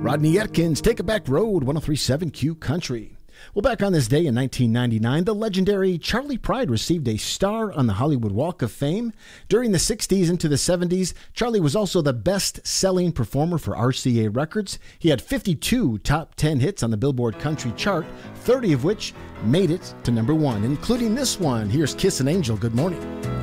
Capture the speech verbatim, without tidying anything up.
Rodney Atkins, Take It Back Road, one oh three point seven Q Country. Well, back on this day in nineteen ninety-nine, the legendary Charley Pride received a star on the Hollywood Walk of Fame. During the sixties into the seventies, Charley was also the best-selling performer for R C A Records. He had fifty-two top ten hits on the Billboard Country chart, thirty of which made it to number one, including this one. Here's Kiss an Angel, Good Morning.